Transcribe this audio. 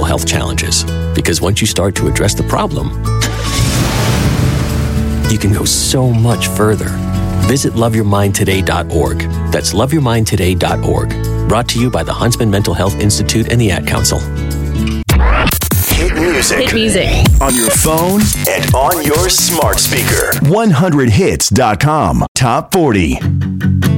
health challenges. Because once you start to address the problem, you can go so much further. Visit loveyourmindtoday.org. That's loveyourmindtoday.org. Brought to you by the Huntsman Mental Health Institute and the Ad Council. Hit music. Hit music. On your phone and on your smart speaker. 100hits.com. Top 40.